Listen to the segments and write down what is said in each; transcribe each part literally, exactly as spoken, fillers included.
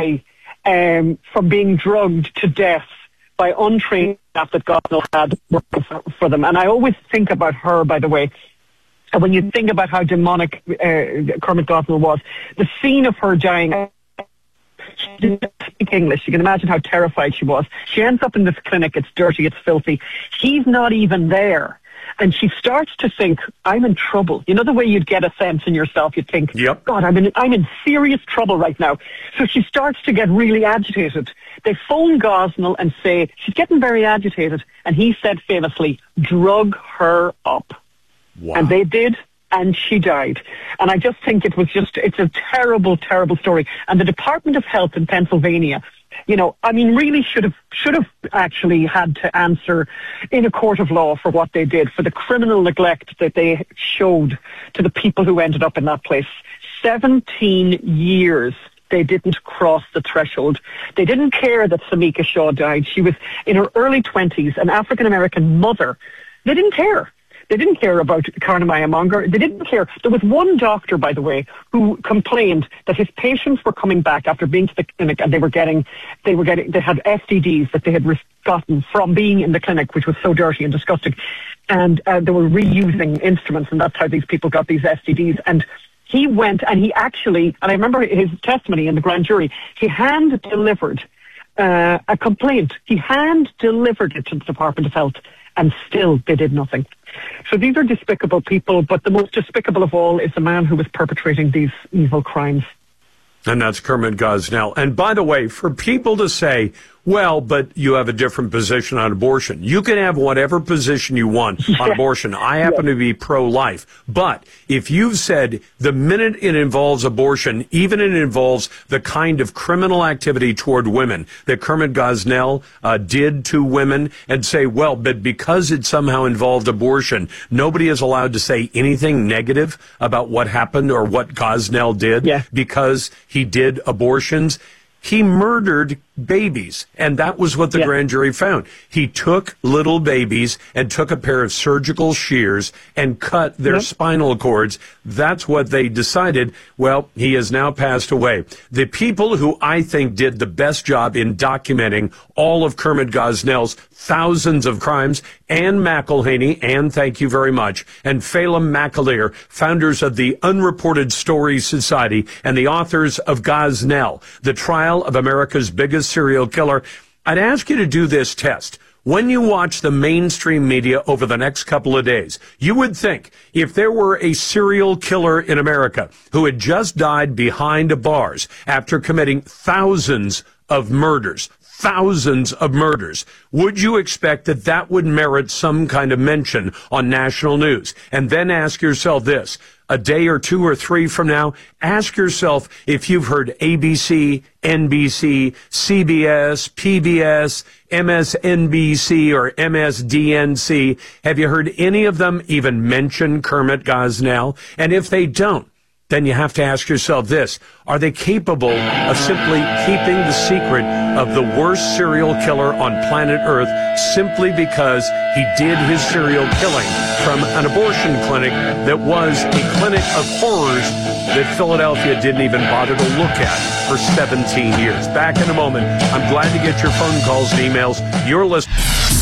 die um, from being drugged to death by untrained staff that Gosnell had working for, for them. And I always think about her, by the way. And when you think about how demonic uh, Kermit Gosnell was, the scene of her dying, she didn't speak English. You can imagine how terrified she was. She ends up in this clinic. It's dirty. It's filthy. He's not even there. And she starts to think, I'm in trouble. You know the way you'd get a sense in yourself? You'd think, yep. God, I'm in, I'm in serious trouble right now. So she starts to get really agitated. They phone Gosnell and say, she's getting very agitated. And he said famously, drug her up. Wow. And they did. And she died. And I just think it was just, it's a terrible, terrible story. And the Department of Health in Pennsylvania, you know, I mean, really should have, should have actually had to answer in a court of law for what they did, for the criminal neglect that they showed to the people who ended up in that place. seventeen years they didn't cross the threshold. They didn't care that Samika Shaw died. She was in her early twenties, an African-American mother. They didn't care. They didn't care about Carnamaya Monger. They didn't care. There was one doctor, by the way, who complained that his patients were coming back after being to the clinic and they were getting, they were getting, they had S T Ds that they had gotten from being in the clinic, which was so dirty and disgusting. And uh, they were reusing instruments, and that's how these people got these S T Ds. And he went and he actually, and I remember his testimony in the grand jury, he hand delivered uh, a complaint. He hand delivered it to the Department of Health, and still they did nothing. So these are despicable people, but the most despicable of all is the man who was perpetrating these evil crimes. And that's Kermit Gosnell. And by the way, for people to say, well, but you have a different position on abortion. You can have whatever position you want on abortion. I happen to be pro-life. But if you've said the minute it involves abortion, even it involves the kind of criminal activity toward women that Kermit Gosnell uh, did to women, and say, well, but because it somehow involved abortion, nobody is allowed to say anything negative about what happened or what Gosnell did yeah. because he did abortions. He murdered babies, and that was what the yeah. grand jury found. He took little babies and took a pair of surgical shears and cut their yep. spinal cords. That's what they decided. Well, he has now passed away. The people who I think did the best job in documenting all of Kermit Gosnell's thousands of crimes, Anne McElhaney, Anne, thank you very much, and Phelim McAleer, founders of the Unreported Stories Society and the authors of Gosnell, the trial of America's biggest serial killer. I'd ask you to do this test. When you watch the mainstream media over the next couple of days, you would think if there were a serial killer in America who had just died behind bars after committing thousands of murders, thousands of murders, would you expect that that would merit some kind of mention on national news? And then ask yourself this. A day or two or three from now, ask yourself if you've heard A B C, N B C, C B S, P B S, M S N B C, or M S D N C. Have you heard any of them even mention Kermit Gosnell? And if they don't, then you have to ask yourself this. Are they capable of simply keeping the secret of the worst serial killer on planet Earth simply because he did his serial killing from an abortion clinic that was a clinic of horrors that Philadelphia didn't even bother to look at for seventeen years? Back in a moment. I'm glad to get your phone calls and emails. You're listening.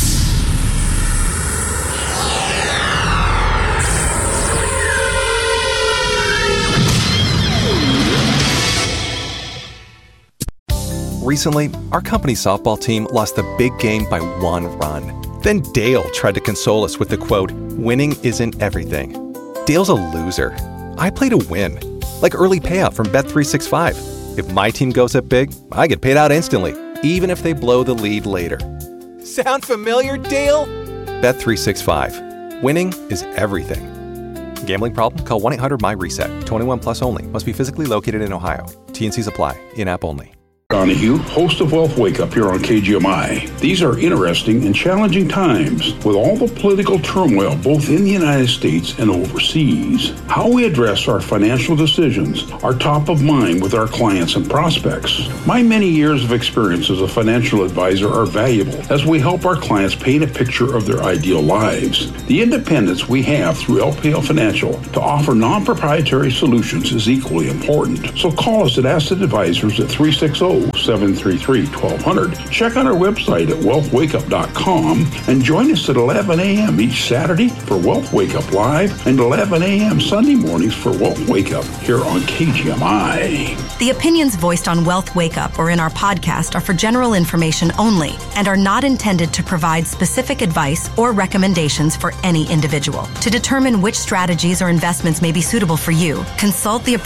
Recently, our company softball team lost the big game by one run. Then Dale tried to console us with the quote, "Winning isn't everything." Dale's a loser. I play to win. Like early payout from Bet three sixty-five. If my team goes up big, I get paid out instantly, even if they blow the lead later. Sound familiar, Dale? Bet three sixty-five. Winning is everything. Gambling problem? Call one eight hundred M Y reset. twenty-one plus only. Must be physically located in Ohio. T and Cs apply. In-app only. Donahue, host of Wealth Wake Up here on K G M I. These are interesting and challenging times with all the political turmoil both in the United States and overseas. How we address our financial decisions are top of mind with our clients and prospects. My many years of experience as a financial advisor are valuable as we help our clients paint a picture of their ideal lives. The independence we have through L P L Financial to offer non-proprietary solutions is equally important. So call us at Asset Advisors at three six zero, oh, seven three three, one two zero zero. Check out our website at wealth wake up dot com and join us at eleven a.m. each Saturday for Wealth Wake Up Live and eleven a.m. Sunday mornings for Wealth Wake Up here on K G M I. The opinions voiced on Wealth Wake Up or in our podcast are for general information only and are not intended to provide specific advice or recommendations for any individual. To determine which strategies or investments may be suitable for you, consult the